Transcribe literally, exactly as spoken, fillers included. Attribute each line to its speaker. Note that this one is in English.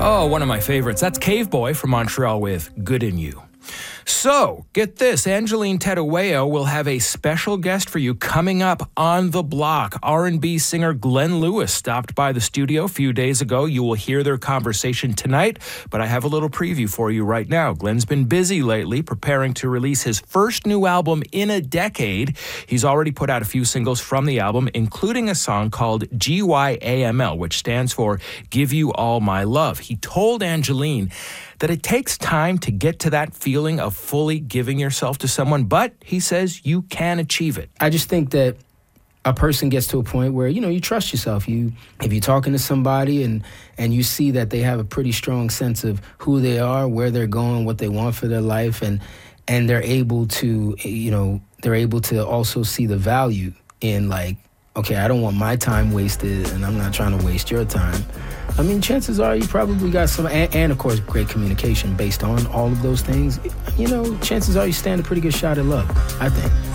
Speaker 1: Oh, one of my favorites. That's Cave Boy from Montreal with Good in You. So, get this, Angeline Tetueo will have a special guest for you coming up on the block. R and B singer Glenn Lewis stopped by the studio a few days ago. You will hear their conversation tonight, but I have a little preview for you right now. Glenn's been busy lately preparing to release his first new album in a decade. He's already put out a few singles from the album, including a song called G Y A M L, which stands for Give You All My Love. He told Angeline that it takes time to get to that feeling of fully giving yourself to someone, but he says you can achieve it.
Speaker 2: I just think that a person gets to a point where, you know, you trust yourself. You, if you're talking to somebody and, and you see that they have a pretty strong sense of who they are, where they're going, what they want for their life, and and they're able to, you know, they're able to also see the value in, like, okay, I don't want my time wasted and I'm not trying to waste your time. I mean, chances are you probably got some, and, and of course, great communication based on all of those things. You know, chances are you stand a pretty good shot at love, I think.